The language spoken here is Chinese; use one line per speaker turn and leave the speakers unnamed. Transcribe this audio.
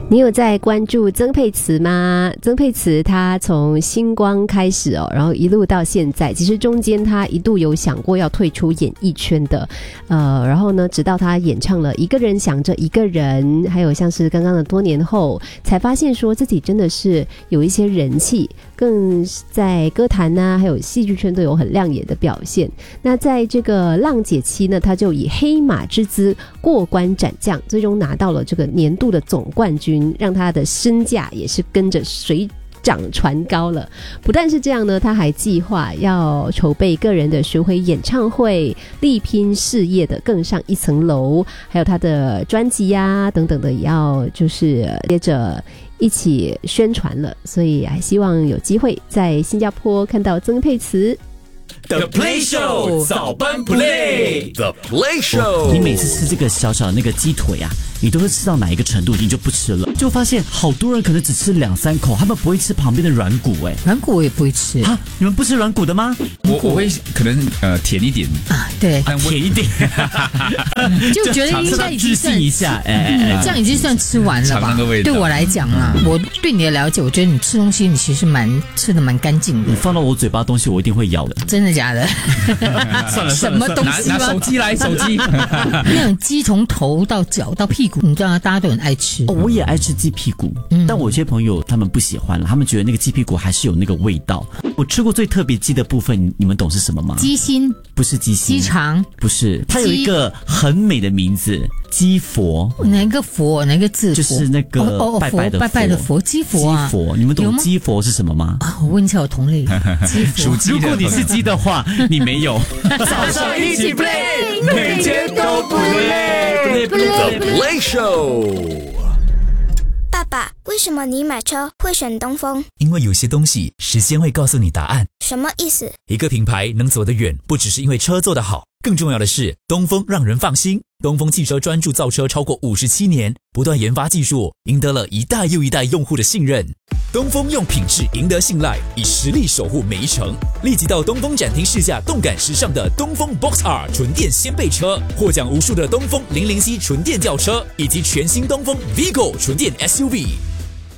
你有在关注曾沛慈吗？曾沛慈她从星光开始然后一路到现在，其实中间她一度有想过要退出演艺圈的，然后呢，直到她演唱了《一个人想着一个人》，还有像是刚刚的多年后，才发现说自己真的是有一些人气，更在歌坛啊，还有戏剧圈都有很亮眼的表现。那在这个浪姐期呢，她就以黑马之姿过关斩将，最终拿到了这个年度的总冠军，让她的身价也是跟着水涨船高了。不但是这样呢，他还计划要筹备个人的巡回演唱会，力拼事业的更上一层楼，还有他的专辑呀等等的也要就是接着一起宣传了，所以还希望有机会在新加坡看到曾沛慈。
The Play Show 早班 Play The Play Show，
你每次吃这个小小的那个鸡腿啊，你都会吃到哪一个程度你就不吃了，就发现好多人可能只吃2-3口，他们不会吃旁边的软骨。
软骨我也不会吃
啊，你们不吃软骨的吗？
我会可能甜一点
啊，对，
甜一点
就觉得应该已经算
一下，
这样已经算吃完了吧？对我来讲啦，我对你的了解，我觉得你吃东西你其实吃的蛮干净的。
你放到我嘴巴的东西我一定会咬的。
真的假的？
算了，
什么东西吗？
拿手机来，手机。
那种鸡从头到脚到屁股，你知道大家都很爱吃。
我也爱吃鸡屁股，但我有些朋友他们不喜欢了，他们觉得那个鸡屁股还是有那个味道。我吃过最特别鸡的部分，你们懂是什么吗？
鸡心？
不是鸡心。
鸡肠？
不是，它有一个很美的名字，鸡佛。
哪个佛？哪个字？
就是那个拜拜的佛。
拜拜的佛，鸡佛啊。
鸡佛，你们懂鸡佛是什么吗？
啊，我问一下我同类。鸡佛。
如果你是鸡的话，你没有。
早上一起 play， 每天都不累。The Play Show。
爸爸，为什么你买车会选东风？
因为有些东西时间会告诉你答案。
什么意思？
一个品牌能走得远，不只是因为车做得好，更重要的是东风让人放心。东风汽车专注造车超过57年，不断研发技术，赢得了一代又一代用户的信任。东风用品质赢得信赖，以实力守护每一程。立即到东风展厅试驾动感时尚的东风 Box R 纯电掀背车，获奖无数的东风00C 纯电轿车，以及全新东风 Vigo 纯电 SUV。